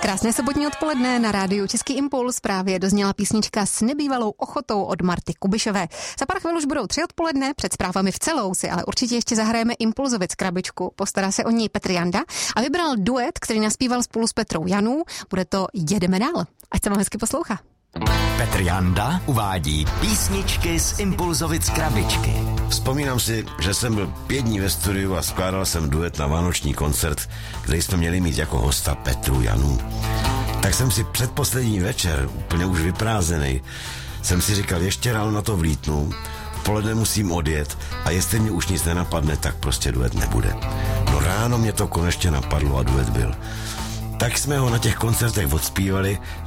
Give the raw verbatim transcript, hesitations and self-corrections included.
Krásné sobotní odpoledne na rádiu Český impuls právě dozněla písnička S nebývalou ochotou od Marty Kubišové. Za pár chvil už budou tři odpoledne, před zprávami v celou si ale určitě ještě zahrajeme Impulzovic krabičku. Postará se o ní Petr Janda a vybral duet, který naspíval spolu s Petrou Janů. Bude to Jedeme dál. Ať se vám hezky poslouchá. Petr Janda uvádí písničky z Impulzovic krabičky. Vzpomínám si, že jsem byl pět dní ve studiu a skládal jsem duet na vánoční koncert, kde jsme měli mít jako hosta Petru Janu. Tak jsem si předposlední večer, úplně už vyprázdnený, jsem si říkal, ještě ráno na to vlítnu, v poledne musím odjet a jestli mě už nic nenapadne, tak prostě duet nebude. No ráno mě to konečně napadlo a duet byl. Tak jsme ho na těch koncertech odspívali